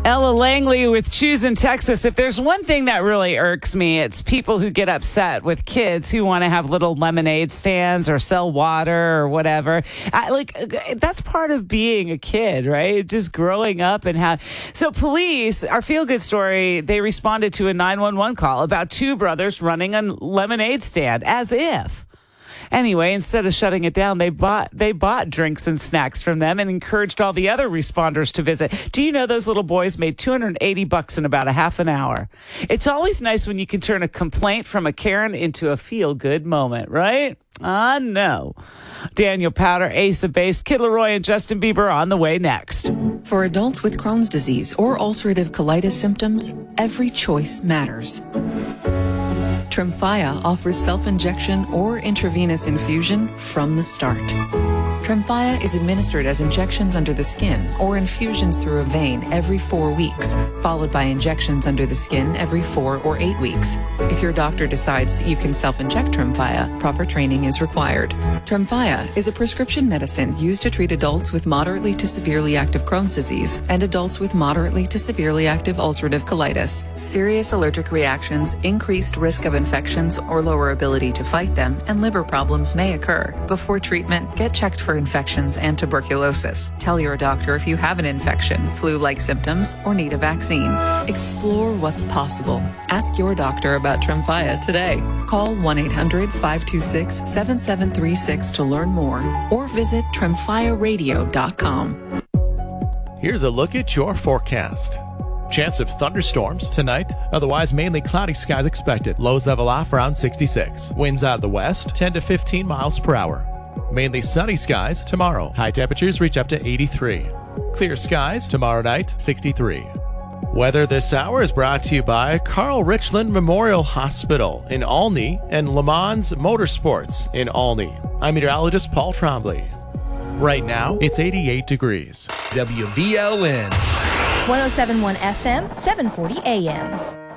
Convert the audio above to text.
Ella Langley with Choosing Texas. If there's one thing that really irks me, it's people who get upset with kids who want to have little lemonade stands or sell water or whatever. That's part of being a kid, right? Just growing up and So police, our feel-good story, they responded to a 911 call about two brothers running a lemonade stand, as if. Anyway, instead of shutting it down, they bought drinks and snacks from them and encouraged all the other responders to visit. Do you know those little boys made $280 in about a half an hour? It's always nice when you can turn a complaint from a Karen into a feel-good moment, right? No. Daniel Powder, Ace of Base, Kid Laroi, and Justin Bieber on the way next. For adults with Crohn's disease or ulcerative colitis symptoms, every choice matters. Tremfya offers self-injection or intravenous infusion from the start. Tremfya is administered as injections under the skin or infusions through a vein every 4 weeks, followed by injections under the skin every 4 or 8 weeks. If your doctor decides that you can self-inject Tremfya, proper training is required. Tremfya is a prescription medicine used to treat adults with moderately to severely active Crohn's disease and adults with moderately to severely active ulcerative colitis. Serious allergic reactions, increased risk of infections or lower ability to fight them, and liver problems may occur. Before treatment, get checked for infections and tuberculosis. Tell your doctor if you have an infection, flu-like symptoms, or need a vaccine. Explore what's possible. Ask your doctor about Tremfya today. Call 1-800-526-7736 to learn more or visit tremfyaradio.com. Here's a look at your forecast. Chance of thunderstorms tonight. Otherwise, mainly cloudy skies expected. Lows level off around 66. Winds out of the west, 10 to 15 miles per hour. Mainly sunny skies tomorrow. High temperatures reach up to 83. Clear skies tomorrow night, 63. Weather this hour is brought to you by Carl Richland Memorial Hospital in Olney and Le Mans Motorsports in Olney. I'm meteorologist Paul Trombley. Right now, it's 88 degrees. WVLN. 107.1 FM, 740 AM.